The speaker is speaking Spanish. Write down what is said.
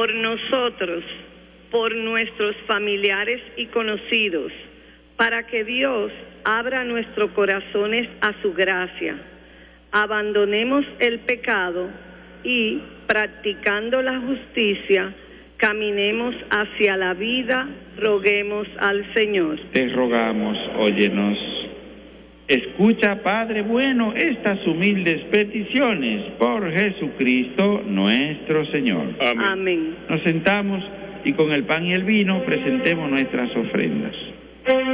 por nosotros, por nuestros familiares y conocidos, para que Dios abra nuestros corazones a su gracia, abandonemos el pecado y, practicando la justicia, caminemos hacia la vida. Roguemos al Señor. Te rogamos, óyenos. Escucha, Padre bueno, estas humildes peticiones por Jesucristo nuestro Señor. Amén. Amén. Nos sentamos y con el pan y el vino presentemos nuestras ofrendas.